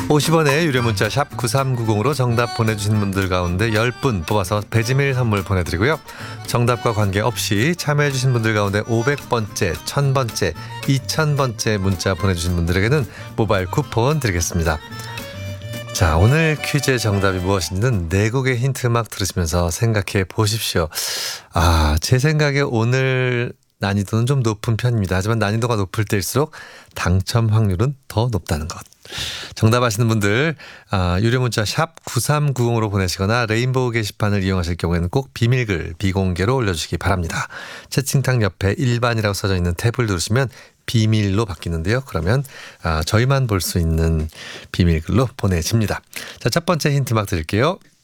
50원의 유료 문자 샵 9390으로 정답 보내주신 분들 가운데 10분 뽑아서 배지밀 선물 보내드리고요. 정답과 관계없이 참여해주신 분들 가운데 500번째, 1000번째, 2000번째 문자 보내주신 분들에게는 모바일 쿠폰 드리겠습니다. 자, 오늘 퀴즈의 정답이 무엇인든 네 곡의 힌트 음악 들으시면서 생각해 보십시오. 제 생각에 오늘 난이도는 좀 높은 편입니다. 하지만 난이도가 높을 때일수록 당첨 확률은 더 높다는 것. 정답 아시는 분들 유료 문자 샵 9390으로 보내시거나 레인보우 게시판을 이용하실 경우에는 꼭 비밀글 비공개로 올려주시기 바랍니다. 채팅창 옆에 일반이라고 써져 있는 탭을 누르시면 비밀로 바뀌는데요. 그러면 저희만 볼 수 있는 비밀글로 보내집니다. 자, 첫 번째 힌트 막 드릴게요.